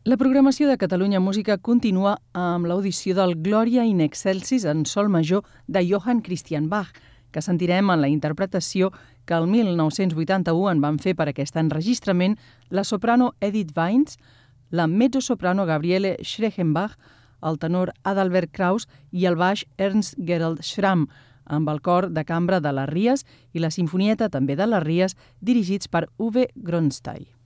La programació de Catalunya Música continua amb l'audició del Gloria in Excelsis en sol major de Johann Christian Bach, que sentirem en la interpretació que el 1981 en van fer per aquest enregistrament la soprano Edith Weins, la mezzosoprano Gabriele Schrechenbach, el tenor Adalbert Kraus i el baix Ernst Gerald Schramm, amb el cor de cambra de les Ries i la sinfonieta també de les Ries, dirigits per Uwe Gronstein.